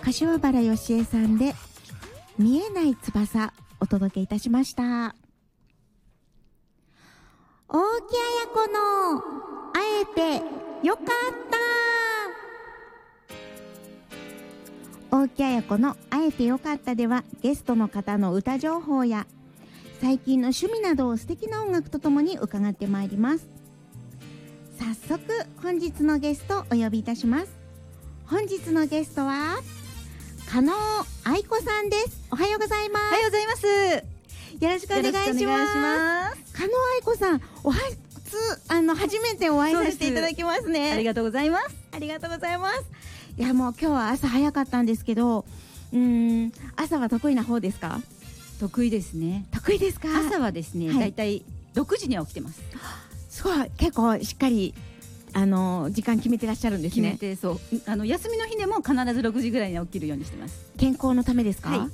柏原芳恵さんで見えない翼お届けいたしました。大木彩子の会えてよかった。大木彩子の会えてよかったでは、ゲストの方の歌情報や最近の趣味などを素敵な音楽とともに伺ってまいります。早速本日のゲストをお呼びいたします。本日のゲストは加納愛子さんです。おはようございます。 おはようございます。 よろしくお願いします。加納愛子さん、初めてお会いさせていただきますね。 ありがとうございます。 ありがとうございます。いや、もう今日は朝早かったんですけど、朝は得意な方ですか？ 得意ですね。 得意ですか？ 朝はですね、だいたい6時には起きてます。 すごい、結構しっかり時間決めてらっしゃるんですね。 決めて、そう、休みの日でも必ず6時ぐらいに起きるようにしてます。 健康のためですか？ はい。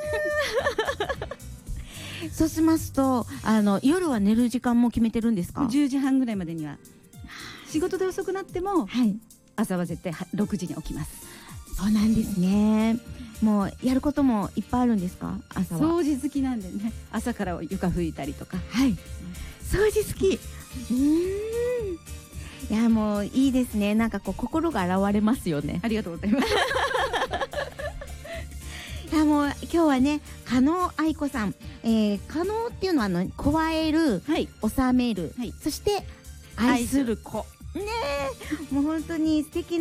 そうしますと夜は寝る時間も決めてるんですか ？10時半ぐらいまでには。仕事で遅くなっても、 はい、 朝は絶対6時に起きます。 そうなんですね。もうやることもいっぱいあるんですか？朝は。 掃除好きなんでね、朝から床拭いたりとか。 はい、掃除好き。いや、もういいですね。なんかこう心が洗われますよね。 ありがとうございます。 いや、もう今日はね、加納愛子さん、加納っていうのは加える、 はい、 収める、 はい、 そして愛する子ね。もう本当に素敵